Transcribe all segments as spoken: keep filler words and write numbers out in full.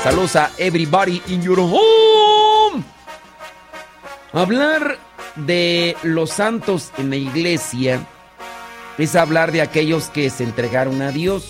Saludos a everybody in your home. Hablar de los santos en la iglesia es hablar de aquellos que se entregaron a Dios.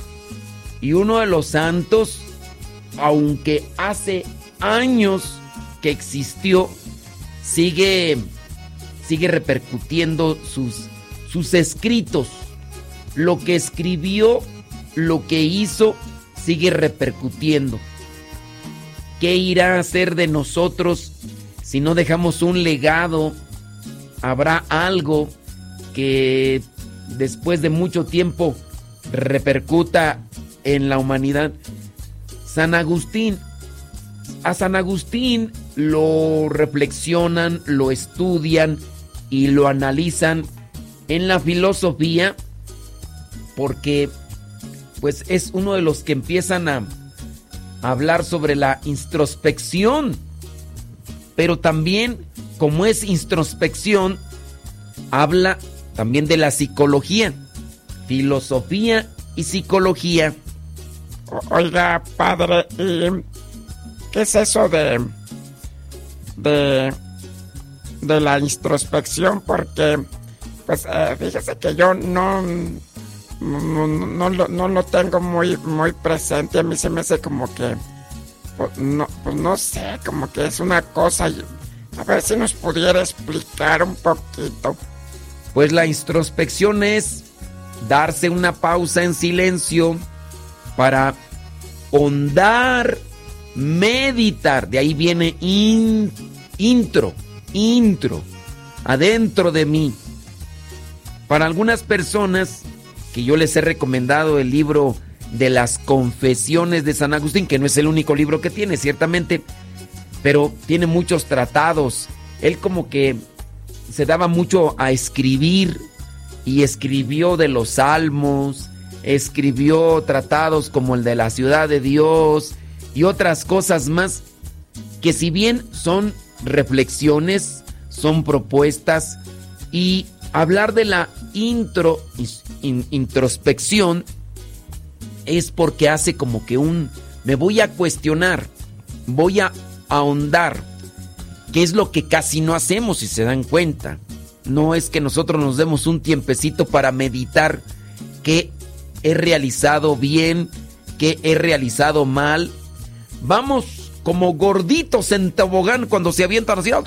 Y uno de los santos, aunque hace años que existió, sigue, sigue repercutiendo sus, sus escritos. Lo que escribió, lo que hizo, sigue repercutiendo. ¿Qué irá a hacer de nosotros si no dejamos un legado? ¿Habrá algo que después de mucho tiempo repercuta en la humanidad? San Agustín, a San Agustín lo reflexionan, lo estudian y lo analizan en la filosofía, porque pues es uno de los que empiezan a hablar sobre la introspección, pero también, como es introspección, habla también de la psicología, filosofía y psicología. Oiga, padre, ¿y qué es eso de, de, de la introspección? Porque, pues, eh, fíjese que yo no, no, no, lo, no lo tengo muy, muy presente. A mí se me hace como que, pues no, pues no sé, como que es una cosa. A ver si nos pudiera explicar un poquito. Pues la introspección es darse una pausa en silencio para hondar, meditar. De ahí viene in, intro, intro, adentro de mí. Para algunas personas que yo les he recomendado el libro de las Confesiones de San Agustín, que no es el único libro que tiene, ciertamente, pero tiene muchos tratados. Él como que se daba mucho a escribir y escribió de los salmos, escribió tratados como el de la ciudad de Dios y otras cosas más que, si bien son reflexiones, son propuestas, y hablar de la intro, in, introspección es porque hace como que un me voy a cuestionar, voy a ahondar, que es lo que casi no hacemos, si se dan cuenta. No es que nosotros nos demos un tiempecito para meditar qué he realizado bien, qué he realizado mal. Vamos como gorditos en tobogán cuando se avientan así,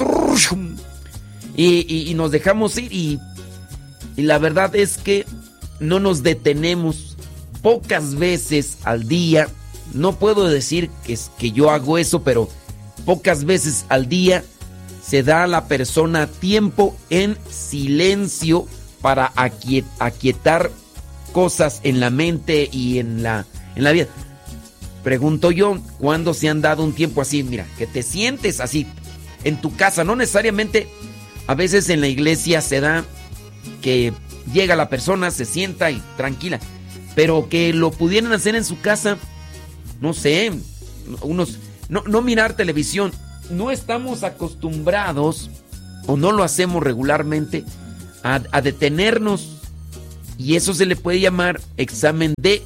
y, y, y nos dejamos ir, y, y la verdad es que no nos detenemos. Pocas veces al día, no puedo decir que, es, que yo hago eso, pero pocas veces al día se da a la persona tiempo en silencio para aquiet, aquietar cosas en la mente y en la, en la vida. Pregunto yo, ¿cuándo se han dado un tiempo así? Mira, que te sientes así en tu casa, no necesariamente, a veces en la iglesia se da que llega la persona, se sienta y tranquila, pero que lo pudieran hacer en su casa, no sé, unos, no, no mirar televisión. No estamos acostumbrados, o no lo hacemos regularmente, a, a detenernos, y eso se le puede llamar examen de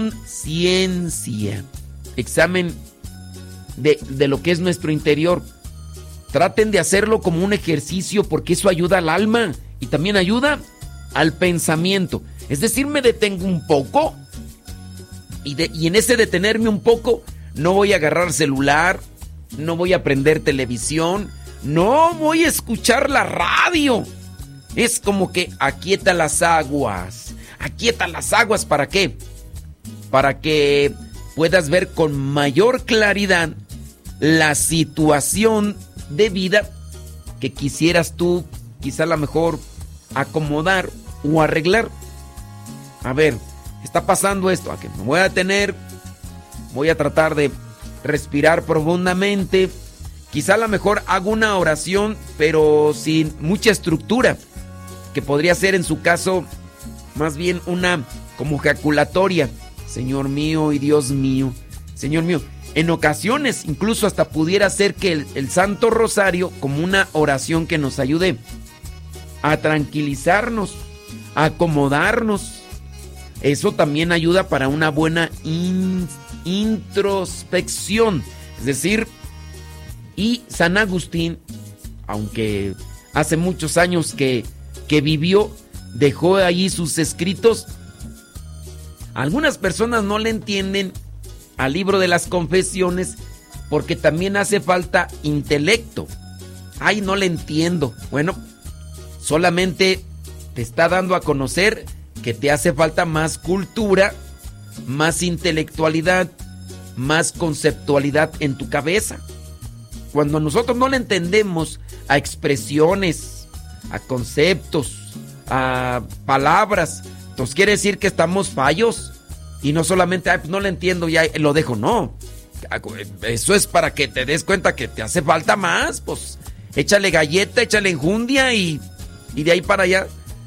conciencia, examen de, de lo que es nuestro interior. Traten de hacerlo como un ejercicio, porque eso ayuda al alma y también ayuda al pensamiento. Es decir, me detengo un poco y, de, y en ese detenerme un poco no voy a agarrar celular, no voy a prender televisión, no voy a escuchar la radio. Es como que aquieta las aguas. Aquieta las aguas, ¿para qué? Para que puedas ver con mayor claridad la situación de vida que quisieras tú, quizá a lo mejor, acomodar o arreglar. A ver, está pasando esto, a que me voy a detener, voy a tratar de respirar profundamente. Quizá a lo mejor hago una oración, pero sin mucha estructura, que podría ser en su caso más bien una como ejaculatoria. Señor mío y Dios mío, Señor mío. En ocasiones incluso hasta pudiera ser que el, el Santo Rosario como una oración que nos ayude a tranquilizarnos, a acomodarnos, eso también ayuda para una buena in- introspección. Es decir, y San Agustín, aunque hace muchos años que, que vivió, dejó ahí sus escritos. Algunas personas no le entienden al libro de las Confesiones porque también hace falta intelecto. Ay, no le entiendo. Bueno, solamente te está dando a conocer que te hace falta más cultura, más intelectualidad, más conceptualidad en tu cabeza. Cuando nosotros no le entendemos a expresiones, a conceptos, a palabras, entonces quiere decir que estamos fallos. Y no solamente, ay, pues no le entiendo, ya lo dejo. No, eso es para que te des cuenta que te hace falta más. Pues échale galleta, échale enjundia y, y de ahí para allá.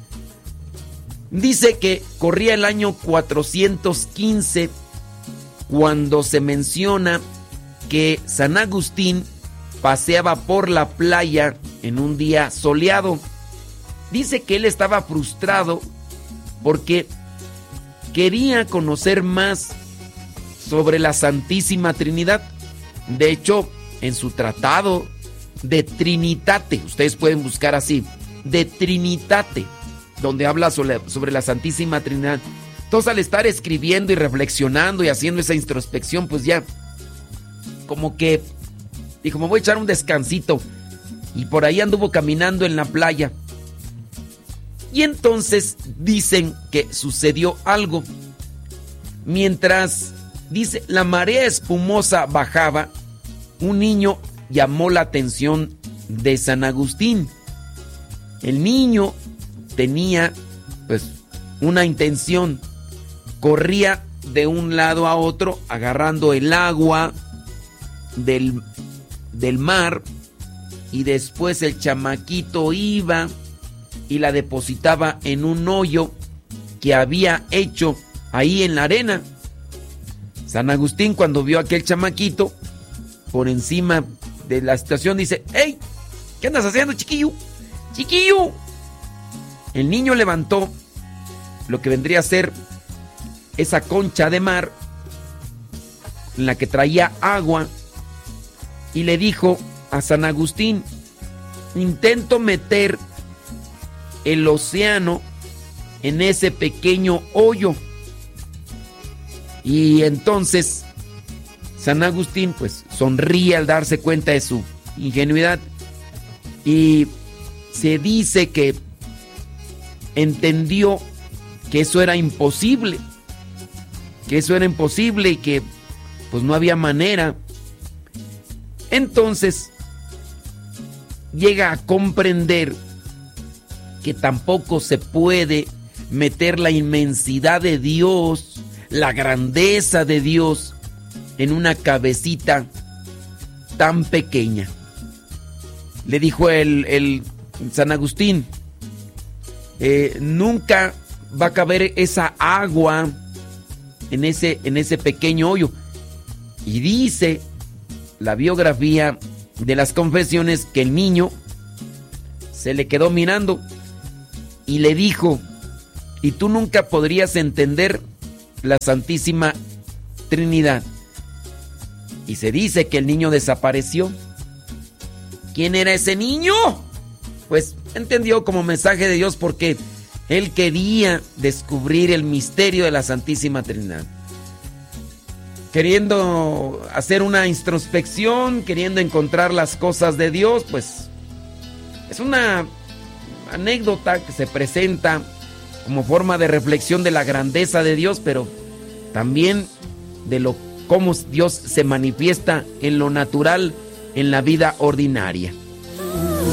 Dice que corría el año cuatrocientos quince cuando se menciona que San Agustín paseaba por la playa en un día soleado. Dice que él estaba frustrado porque quería conocer más sobre la Santísima Trinidad. De hecho, en su tratado de Trinitate, ustedes pueden buscar así, de Trinitate, donde habla sobre, sobre la Santísima Trinidad. Entonces, al estar escribiendo y reflexionando y haciendo esa introspección, pues ya, como que dijo, me voy a echar un descansito. Y por ahí anduvo caminando en la playa. Y entonces dicen que sucedió algo. Mientras, dice, la marea espumosa bajaba, un niño llamó la atención de San Agustín. El niño tenía, pues, una intención. Corría de un lado a otro, agarrando el agua del, del mar, y después el chamaquito iba y la depositaba en un hoyo que había hecho ahí en la arena. San Agustín, cuando vio a aquel chamaquito por encima de la situación, dice, ¡Ey! ¿Qué andas haciendo, chiquillo? ¡Chiquillo! El niño levantó lo que vendría a ser esa concha de mar en la que traía agua y le dijo a San Agustín, intento meter el océano en ese pequeño hoyo. Y entonces San Agustín pues sonríe al darse cuenta de su ingenuidad y se dice que entendió que eso era imposible, que eso era imposible y que pues no había manera. Entonces llega a comprender que tampoco se puede meter la inmensidad de Dios, la grandeza de Dios en una cabecita tan pequeña. Le dijo el, el San Agustín, eh, nunca va a caber esa agua en ese, en ese pequeño hoyo. Y dice la biografía de las Confesiones que el niño se le quedó mirando y le dijo, ¿y tú nunca podrías entender la Santísima Trinidad? Y se dice que el niño desapareció. ¿Quién era ese niño? Pues entendió como mensaje de Dios porque él quería descubrir el misterio de la Santísima Trinidad. Queriendo hacer una introspección, queriendo encontrar las cosas de Dios, pues es una anécdota que se presenta como forma de reflexión de la grandeza de Dios, pero también de lo cómo Dios se manifiesta en lo natural, en la vida ordinaria.